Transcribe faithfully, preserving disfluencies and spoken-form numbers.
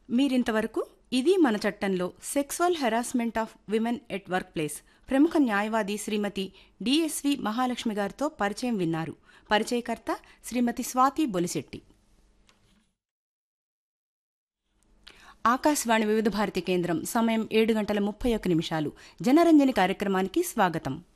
మీరింతవరకు ఇది మన చట్టంలో sexual harassment of women at work place ప్రముఖ న్యాయవాది శ్రీమతి డిఎస్వి మహాలక్ష్మి గారితో పరిచయం విన్నారు. పరిచయకర్త శ్రీమతి స్వాతి బొలిశెట్టి. ఆకాశవాణి వివిధ భారతి కేంద్రం. సమయం ఏడు గంటల ముప్పై ఒక్క నిమిషాలు. జనరంజని కార్యక్రమానికి స్వాగతం.